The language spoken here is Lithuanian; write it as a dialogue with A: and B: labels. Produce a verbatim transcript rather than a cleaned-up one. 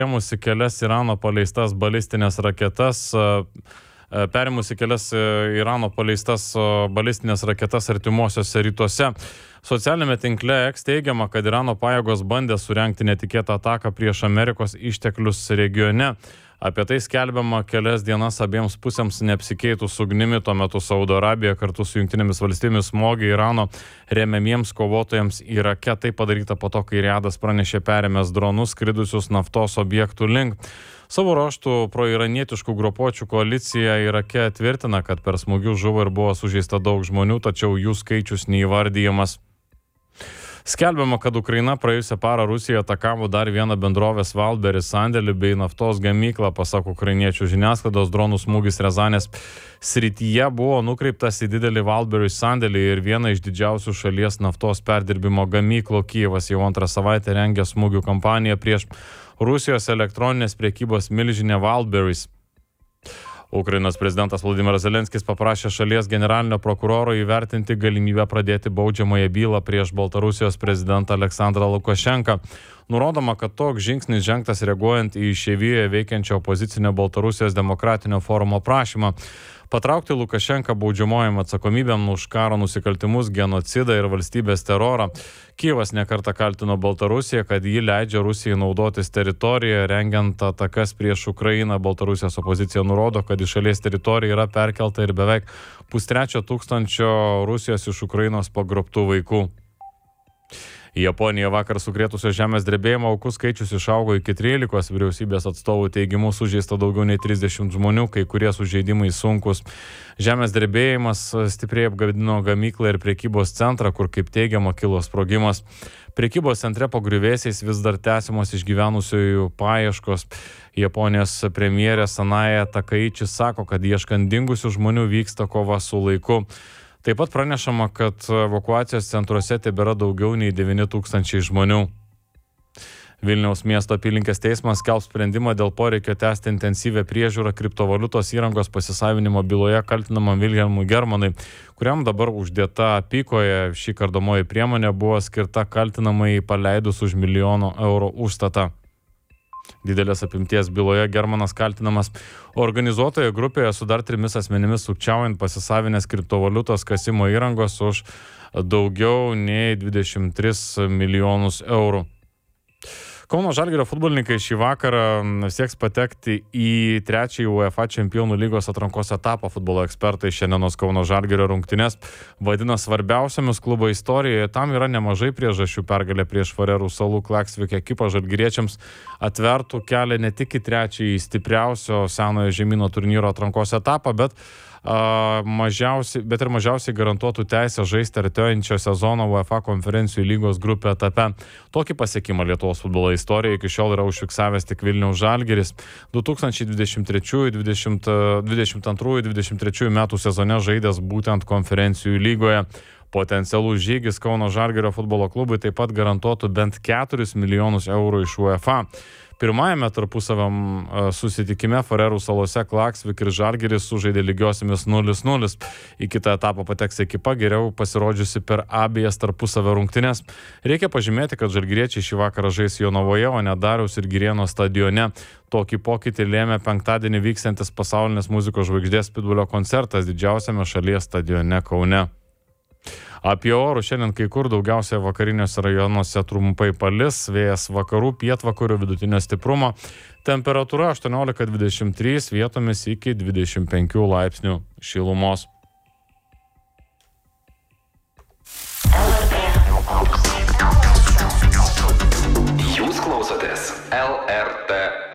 A: perėmusi kelias Irano paleistas balistinės raketas, perėmusi kelias Irano paleistas balistinės raketas artimuosiuose rytuose. Socialinėme tinkle X teigiama, kad Irano pajėgos bandė surengti netikėtą ataką prieš Amerikos išteklius regione. Apie tai skelbiama kelias dienas abiems pusėms neapsikeitus ugnimi. Tuo metu Saudo Arabija kartu su Jungtinėmis valstybėmis smogė Irano remiamiems kovotojams Irake. Tai padaryta po to, kai Rijadas pranešė perėmęs dronus skridusius naftos objektų link. Savo ruožtų proiranietiškų grupuočių koalicija Irake tvirtina, kad per smūgius žuvo ir buvo sužeista daug žmonių, tačiau jų skaičius neįvardyjamas. Skelbiama, kad Ukraina praėjusią parą Rusijoje atakavo dar vieną bendrovės Wildberries sandėlį bei naftos gamyklą. Pasak ukrainiečių žiniasklaidos, dronų smūgis Rezanės srityje buvo nukreiptas į didelį Wildberries sandėlį ir vieną iš didžiausių šalies naftos perdirbimo gamyklų. Kijevas jau antrą savaitę rengia smūgių kampaniją prieš Rusijos elektroninės priekybos milžinę Wildberries. Ukrainos prezidentas Volodymyras Zelenskis paprašė šalies generalinio prokuroro įvertinti galimybę pradėti baudžiamąją bylą prieš Baltarusijos prezidentą Aleksandrą Lukašenką. Nurodoma, kad toks žingsnis žengtas reaguojant į išeivijoje veikiančio opozicinio Baltarusijos demokratinio forumo prašymą patraukti Lukašenką baudžiamojam atsakomybėm už karo nusikaltimus, genocidą ir valstybės terorą. Kijevas nekartą kaltino Baltarusiją, kad ji leidžia Rusijai naudotis teritoriją, rengiant atakas prieš Ukrainą. Baltarusijos opozicija nurodo, kad į šalies teritoriją yra perkelta ir beveik pustrečio tūkstančio Rusijos iš Ukrainos pagrobtų vaikų. Japonija vakar sukrėtusio žemės drebėjimo aukų skaičius išaugo iki trylikos, vyriausybės atstovų teigimu sužeista daugiau nei trisdešimt žmonių, kai kurie sužeidimai sunkus. Žemės drebėjimas stipriai apgadino gamyklą ir prekybos centrą, kur, kaip teigiama, kilo sprogimas. Prekybos centre po griuvėsiais vis dar tęsiamos išgyvenusiųjų paieškos. Japonijos premjerė Sanae Takaichi sako, kad ieškant dingusių žmonių vyksta kova su laiku. Taip pat pranešama, kad evakuacijos centruose tebėra daugiau nei devyni tūkstančiai žmonių. Vilniaus miesto apylinkės teismas skelbs sprendimą dėl poreikio tęsti intensyvę priežiūrą kriptovaliutos įrangos pasisavinimo byloje kaltinamam Vilhelmui Germanui, kuriam dabar uždėta apykoje. Ši kardomoji priemonė buvo skirta kaltinamai paleidus už milijono eurų užstatą. Didelės apimties byloje Germanas kaltinamas organizuotoje grupėje su dar trimis asmenimis sukčiaujant pasisavinęs kriptovaliutos kasimo įrangos už daugiau nei dvidešimt tris milijonus eurų. Kauno Žalgirio futbolininkai šį vakarą sieks patekti į trečiąjį UEFA čempionų lygos atrankos etapą. Futbolo ekspertai šiandienos Kauno Žalgirio rungtynes vadina svarbiausiamis klubo istorijoje. Tam yra nemažai priežasčių. Pergalė prieš Farerų salų Klaksvik ekipą žalgiriečiams atvertų kelią ne tik į trečiąjį stipriausio senojo žemyno turnyro atrankos etapą, bet Uh, mažiausiai, bet ir mažiausiai garantuotų teisę žaisti artėjančio sezono UEFA konferencijų lygos grupė etape. Tokį pasiekimą Lietuvos futbolo istorijoje iki šiol yra užfiksavęs tik Vilniaus Žalgiris. du tūkstančiai dvidešimt trečiųjų dvidešimt antrųjų dvidešimt trečiųjų metų sezone žaidęs būtent konferencijų lygoje. Potencialus žygis Kauno Žalgirio futbolo klubui taip pat garantuotų bent keturis milijonus eurų iš UEFA. Pirmajame tarpusaviam susitikime Farerų salose Klaksvik ir Žalgiris sužaidė lygiosiamis nulis nulis. Į kitą etapą pateks ekipa geriau pasirodžiusi per abiejas tarpusavio rungtynes. Reikia pažymėti, kad žalgiriečiai šį vakarą žais Jonavoje, o ne Dariaus ir Girėno stadione. Tokį pokytį lėmė penktadienį vykstantis pasaulinės muzikos žvaigždės Pitbulio koncertas didžiausiame šalies stadione Kaune. Apie orų šiandien kai kur daugiausiai vakariniuose rajonuose trumpai palis, vėjas vakarų, pietvakarių vidutinio stiprumo, temperatūra aštuoniolika dvidešimt trys, vietomis iki dvidešimt penkių laipsnių šilumos.
B: Jūs klausotės L R T